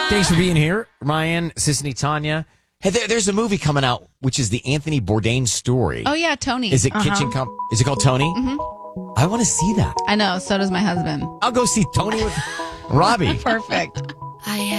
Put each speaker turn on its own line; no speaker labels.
Thanks for being here, Ryan, Sisney, Tanya. Hey, there's a movie coming out, which is the Anthony Bourdain story.
Oh, yeah, Tony.
Is it Is it called Tony?
Mm-hmm.
I want to see that.
I know. So does my husband.
I'll go see Tony with Robbie.
Perfect.